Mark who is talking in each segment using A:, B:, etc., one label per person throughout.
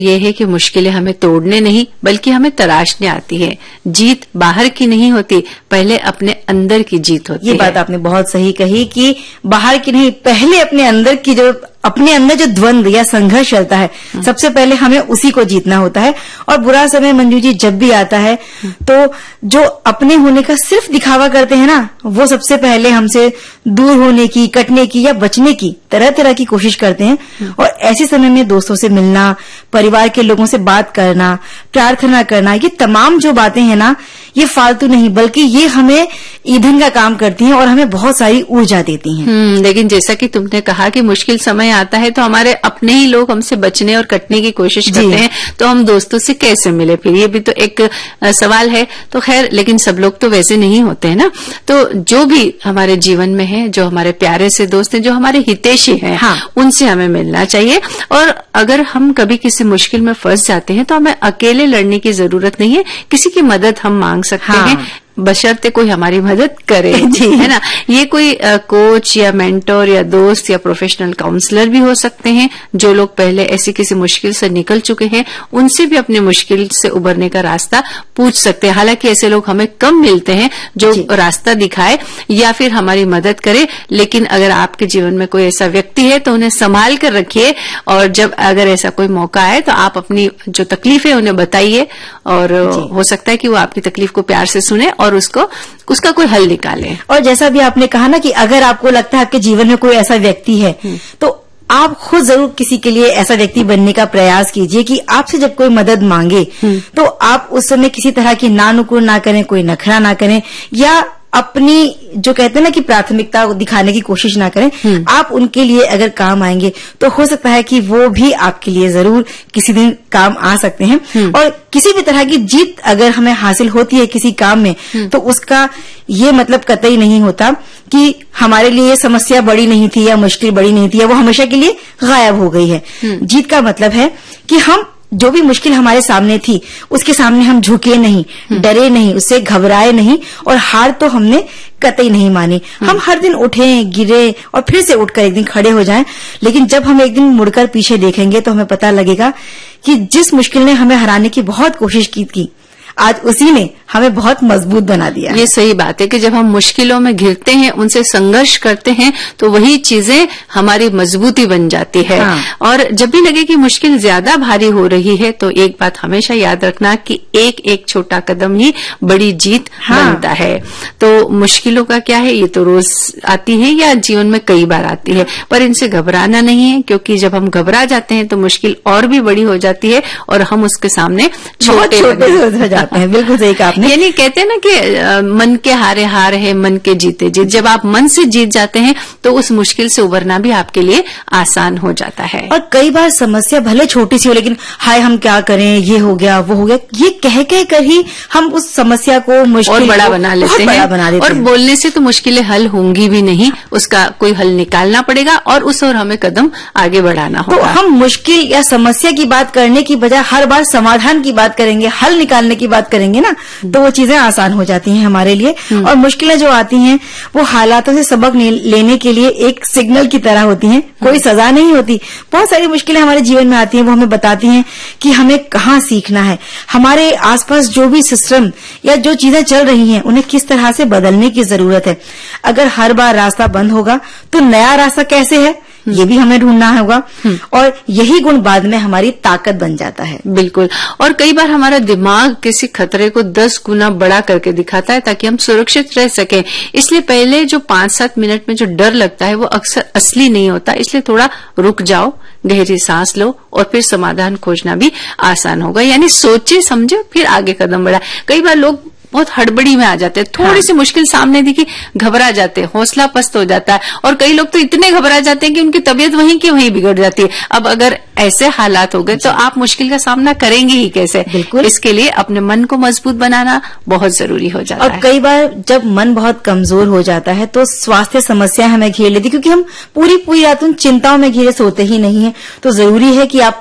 A: ये है कि मुश्किलें हमें तोड़ने नहीं बल्कि हमें तराशने आती है। जीत बाहर की नहीं होती, पहले अपने अंदर की जीत होती है।
B: ये बात आपने बहुत सही कही कि बाहर की नहीं, पहले अपने अंदर की अपने अंदर जो द्वंद्व या संघर्ष चलता है, सबसे पहले हमें उसी को जीतना होता है। और बुरा समय मंजू जी जब भी आता है तो जो अपने होने का सिर्फ दिखावा करते हैं ना, वो सबसे पहले हमसे दूर होने की, कटने की या बचने की तरह तरह की कोशिश करते हैं। और ऐसे समय में दोस्तों से मिलना, परिवार के लोगों से बात करना, प्रार्थना करना, ये तमाम जो बातें हैं ना, ये फालतू नहीं बल्कि ये हमें ईंधन का काम करती हैं और हमें बहुत सारी ऊर्जा देती हैं।
A: लेकिन जैसा कि तुमने कहा कि मुश्किल समय आता है तो हमारे अपने ही लोग हमसे बचने और कटने की कोशिश करते हैं, तो हम दोस्तों से कैसे मिले फिर, ये भी तो एक सवाल है। तो खैर, लेकिन सब लोग तो वैसे नहीं होते हैं ना। तो जो भी हमारे जीवन में है, जो हमारे प्यारे से दोस्त हैं, जो हमारे हितैषी हैं, उनसे हमें मिलना चाहिए। और अगर हम कभी किसी मुश्किल में फंस जाते हैं तो हमें अकेले लड़ने की जरूरत नहीं है, किसी की मदद हम मांग सकते हैं, बशर्ते कोई हमारी मदद करे, है ना। ये कोई कोच या मेंटोर या दोस्त या प्रोफेशनल काउंसलर भी हो सकते हैं। जो लोग पहले ऐसी किसी मुश्किल से निकल चुके हैं, उनसे भी अपने मुश्किल से उबरने का रास्ता पूछ सकते हैं। हालांकि ऐसे लोग हमें कम मिलते हैं जो रास्ता दिखाए या फिर हमारी मदद करे, लेकिन अगर आपके जीवन में कोई ऐसा व्यक्ति है तो उन्हें संभाल कर रखिए। और जब अगर ऐसा कोई मौका आए तो आप अपनी जो तकलीफ है उन्हें बताइए, और हो सकता है कि वो आपकी तकलीफ को प्यार से सुने और उसका कोई हल निकाले।
B: और जैसा भी आपने कहा ना कि अगर आपको लगता है आपके जीवन में कोई ऐसा व्यक्ति है तो आप खुद जरूर किसी के लिए ऐसा व्यक्ति बनने का प्रयास कीजिए कि आपसे जब कोई मदद मांगे तो आप उस समय किसी तरह की नानुकुर ना करें, कोई नखरा ना करें, या अपनी जो कहते हैं ना कि प्राथमिकता दिखाने की कोशिश ना करें। आप उनके लिए अगर काम आएंगे तो हो सकता है कि वो भी आपके लिए जरूर किसी दिन काम आ सकते हैं। और किसी भी तरह की जीत अगर हमें हासिल होती है किसी काम में तो उसका ये मतलब कतई नहीं होता कि हमारे लिए ये समस्या बड़ी नहीं थी या मुश्किल बड़ी नहीं थी या वो हमेशा के लिए गायब हो गई है। जीत का मतलब है कि हम जो भी मुश्किल हमारे सामने थी उसके सामने हम झुके नहीं, डरे नहीं, उससे घबराए नहीं और हार तो हमने कतई नहीं मानी। हम हर दिन उठे, गिरे और फिर से उठकर एक दिन खड़े हो जाएं, लेकिन जब हम एक दिन मुड़कर पीछे देखेंगे तो हमें पता लगेगा कि जिस मुश्किल ने हमें हराने की बहुत कोशिश की थी, आज उसी ने हमें बहुत मजबूत बना दिया।
A: ये सही बात है कि जब हम मुश्किलों में घिरते हैं, उनसे संघर्ष करते हैं, तो वही चीजें हमारी मजबूती बन जाती है। और जब भी लगे कि मुश्किल ज्यादा भारी हो रही है तो एक बात हमेशा याद रखना कि एक एक छोटा कदम ही बड़ी जीत बनता है। तो मुश्किलों का क्या है, ये तो रोज आती है या जीवन में कई बार आती है, पर इनसे घबराना नहीं है, क्योंकि जब हम घबरा जाते हैं तो मुश्किल और भी बड़ी हो जाती है और हम उसके सामने छोटे
B: हो जाते हैं। बिल्कुल सही कहा आपने।
A: यानी कहते हैं ना कि मन के हारे हार है, मन के जीते जीत। जब आप मन से जीत जाते हैं तो उस मुश्किल से उबरना भी आपके लिए आसान हो जाता है।
B: और कई बार समस्या भले छोटी सी हो, लेकिन हाय हम क्या करें, ये हो गया वो हो गया, ये कह कर ही हम उस समस्या को मुश्किल
A: और बड़ा बना लेते हैं। और बोलने से तो मुश्किलें हल होंगी भी नहीं, उसका कोई हल निकालना पड़ेगा और उस ओर हमें कदम आगे बढ़ाना होगा।
B: तो हम मुश्किल या समस्या की बात करने की बजाय हर बार समाधान की बात करेंगे, हल निकालने की बात करेंगे ना, तो वो चीजें आसान हो जाती हैं हमारे लिए। और मुश्किलें जो आती हैं वो हालातों से सबक लेने के लिए एक सिग्नल की तरह होती हैं, कोई सजा नहीं होती। बहुत सारी मुश्किलें हमारे जीवन में आती हैं, वो हमें बताती हैं कि हमें कहाँ सीखना है, हमारे आसपास जो भी सिस्टम या जो चीजें चल रही हैं उन्हें किस तरह से बदलने की जरूरत है। अगर हर बार रास्ता बंद होगा तो नया रास्ता कैसे है, ये भी हमें ढूंढना होगा। और यही गुण बाद में हमारी ताकत बन जाता है।
A: बिल्कुल। और कई बार हमारा दिमाग किसी खतरे को 10 गुना बड़ा करके दिखाता है ताकि हम सुरक्षित रह सकें। इसलिए पहले जो 5-7 मिनट में जो डर लगता है वो अक्सर असली नहीं होता। इसलिए थोड़ा रुक जाओ, गहरी सांस लो और फिर समाधान खोजना भी आसान होगा। यानी सोचे समझे फिर आगे कदम बढ़ाए। कई बार लोग बहुत हड़बड़ी में आ जाते हैं, थोड़ी सी मुश्किल सामने दिखी घबरा जाते हैं, हौसला पस्त हो जाता है। और कई लोग तो इतने घबरा जाते हैं कि उनकी तबीयत वहीं की वहीं बिगड़ जाती है। अब अगर ऐसे हालात हो गए तो आप मुश्किल का सामना करेंगे ही कैसे।
B: बिल्कुल।
A: इसके लिए अपने मन को मजबूत बनाना बहुत जरूरी हो जाता है।
B: और कई बार जब मन बहुत कमजोर हो जाता है तो स्वास्थ्य समस्याएं हमें घेर लेती, क्योंकि हम पूरी रात उन चिंताओं में घिरे सोते ही नहीं है। तो जरूरी है कि आप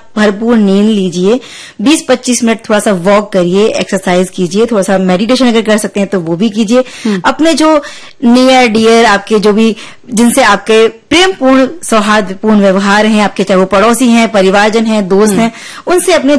B: भरपूर नींद लीजिए, 20-25 मिनट थोड़ा सा वॉक करिए, एक्सरसाइज कीजिए, थोड़ा सा मेडिटेशन अगर कर सकते हैं तो वो भी कीजिए। अपने जो नियर डियर आपके जो भी जिनसे आपके प्रेमपूर्ण सौहार्दपूर्ण व्यवहार हैं, आपके चाहे वो पड़ोसी हैं, परिवारजन हैं, दोस्त हैं, उनसे अपने